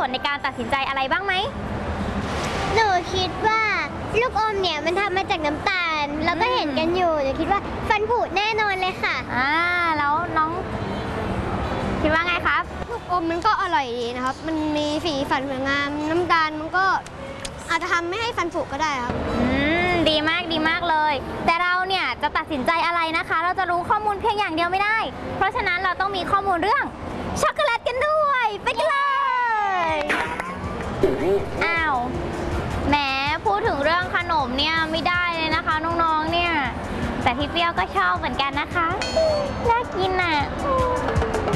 ในการตัดสินใจอะไรบ้างไหมหนูคิดว่าลูกอมเนี่ยมันทำมาจากน้ำตาลแล้วก็เห็นกันอยู่หนูคิดว่าฟันผุแน่นอนเลยค่ะแล้วน้องคิดว่าไงครับลูกอมมันก็อร่อยดีนะครับมันมีสีสันสวยงามน้ำตาลมันก็อาจจะทำไม่ให้ฟันผุก็ได้ครับดีมากดีมากเลยแต่เราเนี่ยจะตัดสินใจอะไรนะคะเราจะรู้ข้อมูลเพียงอย่างเดียวไม่ได้เพราะฉะนั้นเราต้องมีข้อมูลเรื่องช็อกโกแลตกันด้วยไปกันเลยอ้าวแหมพูดถึงเรื่องขนมเนี่ยไม่ได้เลยนะคะน้องๆเนี่ยแต่พี่เปรี้ยวก็ชอบเหมือนกันนะคะน่ากินอ่ะ